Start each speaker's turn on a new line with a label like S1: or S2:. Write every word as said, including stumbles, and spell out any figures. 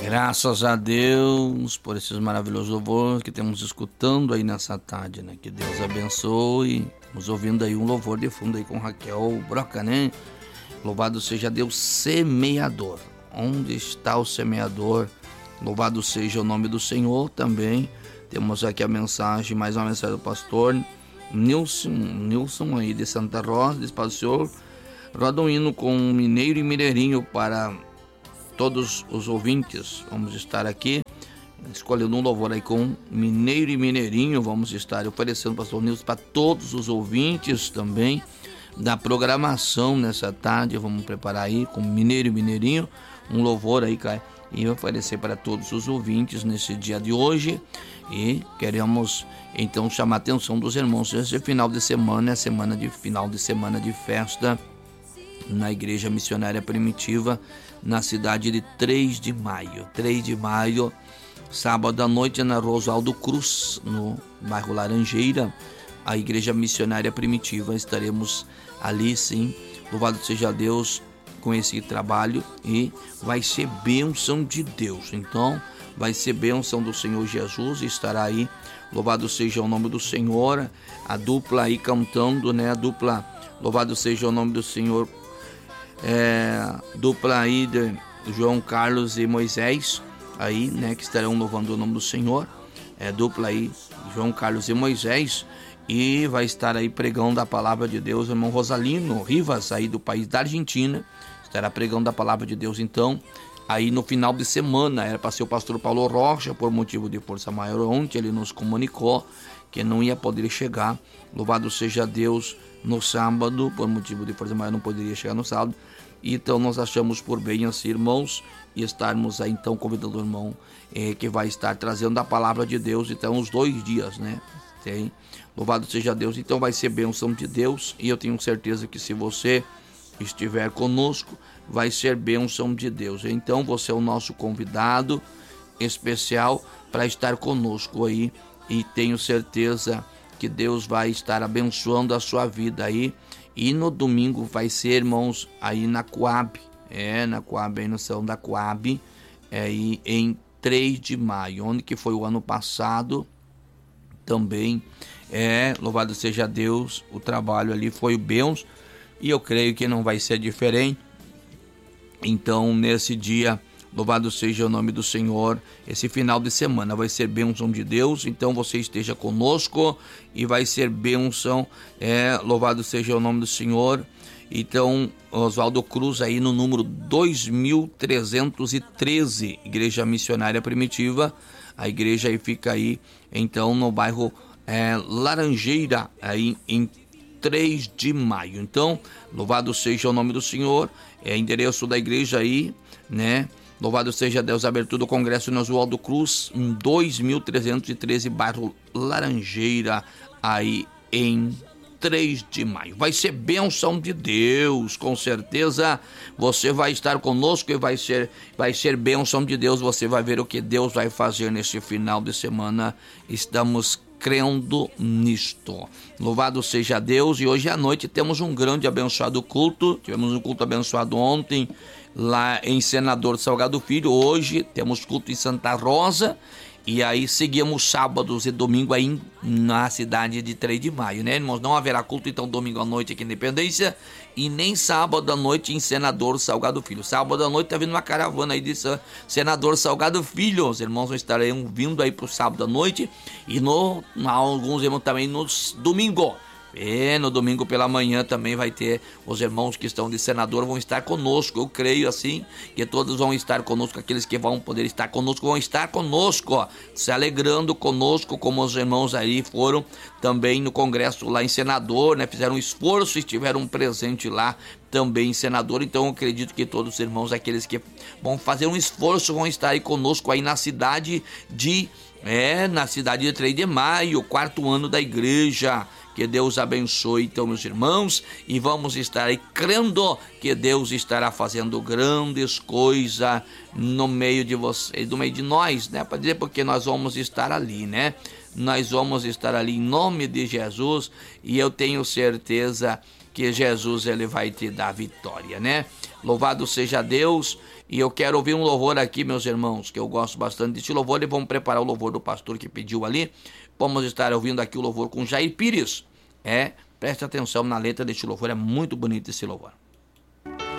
S1: Graças a Deus por esses maravilhosos louvores que temos escutando aí nessa tarde, né? Que Deus abençoe. Estamos ouvindo aí um louvor de fundo aí com Raquel Broca, né? Louvado seja Deus semeador. Onde está o semeador? Louvado seja o nome do Senhor também. Temos aqui a mensagem, mais uma mensagem do pastor Nilson, Nilson aí de Santa Rosa, diz para o Senhor, roda um hino com Mineiro e Mineirinho para todos os ouvintes. Vamos estar aqui escolhendo um louvor aí com Mineiro e Mineirinho. Vamos estar oferecendo para o pastor Nilson para todos os ouvintes também da programação nessa tarde. Vamos preparar aí com Mineiro e Mineirinho um louvor aí, cara, e oferecer para todos os ouvintes nesse dia de hoje. E queremos então chamar a atenção dos irmãos. Esse final de semana é semana de final de semana de festa na Igreja Missionária Primitiva, na cidade de três de maio. três de maio, sábado à noite, na Rosaldo Cruz, no bairro Laranjeira, a Igreja Missionária Primitiva. Estaremos ali, sim. Louvado seja Deus com esse trabalho, e vai ser bênção de Deus. Então, vai ser bênção do Senhor Jesus, estará aí. Louvado seja o nome do Senhor. A dupla aí cantando, né? A dupla, louvado seja o nome do Senhor. É, dupla aí de João Carlos e Moisés, aí, né? Que estarão louvando o nome do Senhor. É, dupla aí, João Carlos e Moisés. E vai estar aí pregando a palavra de Deus, o irmão Rosalino Rivas, aí do país da Argentina, estará pregando a palavra de Deus. Então, aí no final de semana, era para ser o pastor Paulo Rocha, por motivo de força maior. Ontem ele nos comunicou que não ia poder chegar. Louvado seja Deus, no sábado, por motivo de força maior, não poderia chegar no sábado. Então nós achamos por bem, assim, irmãos, e estarmos aí então convidando o irmão eh, que vai estar trazendo a palavra de Deus. Então, os dois dias, né? Tem. Louvado seja Deus. Então vai ser bênção de Deus, e eu tenho certeza que se você estiver conosco, vai ser bênção de Deus. Então você é o nosso convidado especial para estar conosco aí, e tenho certeza que Deus vai estar abençoando a sua vida aí. E no domingo vai ser, irmãos, aí na Coab, é, na Coab, aí no salão da Coab, é, aí em três de maio, onde que foi o ano passado também. É, louvado seja Deus, o trabalho ali foi bênção, e eu creio que não vai ser diferente. Então, nesse dia, louvado seja o nome do Senhor, esse final de semana vai ser bênção de Deus. Então você esteja conosco e vai ser bênção, é, louvado seja o nome do Senhor. Então, Oswaldo Cruz aí no número dois mil trezentos e treze, Igreja Missionária Primitiva. A igreja aí fica aí, então, no bairro é, Laranjeira, aí em três de maio. Então, louvado seja o nome do Senhor. É endereço da igreja aí, né? Louvado seja Deus, abertura do congresso no Oswaldo Cruz, em dois mil trezentos e treze, bairro Laranjeira, aí em três de maio. Vai ser bênção de Deus, com certeza você vai estar conosco, e vai ser, vai ser bênção de Deus. Você vai ver o que Deus vai fazer nesse final de semana. Estamos crendo nisto. Louvado seja Deus. E hoje à noite temos um grande abençoado culto. Tivemos um culto abençoado ontem lá em Senador Salgado Filho. Hoje temos culto em Santa Rosa, e aí seguimos sábados e domingo aí na cidade de três de maio, né, irmãos? Não haverá culto então domingo à noite aqui em Independência, e nem sábado à noite em Senador Salgado Filho. Sábado à noite tá vindo uma caravana aí de Senador Salgado Filho. Os irmãos vão estar aí, vindo aí pro sábado à noite, e no, alguns irmãos também no domingo. E no domingo pela manhã também vai ter, os irmãos que estão de Senador vão estar conosco. Eu creio assim que todos vão estar conosco. Aqueles que vão poder estar conosco vão estar conosco, ó, se alegrando conosco, como os irmãos aí foram também no congresso lá em Senador, né? Fizeram um esforço e estiveram presente lá também em Senador. Então eu acredito que todos os irmãos, aqueles que vão fazer um esforço, vão estar aí conosco aí na cidade de é, na cidade de três de maio, quarto ano da igreja. Que Deus abençoe então, meus irmãos, e vamos estar aí crendo que Deus estará fazendo grandes coisas no meio de vocês, no meio de nós, né? Para dizer, porque nós vamos estar ali, né? Nós vamos estar ali em nome de Jesus, e eu tenho certeza que Jesus, ele vai te dar vitória, né? Louvado seja Deus. E eu quero ouvir um louvor aqui, meus irmãos, que eu gosto bastante desse louvor, e vamos preparar o louvor do pastor que pediu ali. Vamos estar ouvindo aqui o louvor com Jair Pires. É, preste atenção na letra deste louvor, é muito bonito esse louvor.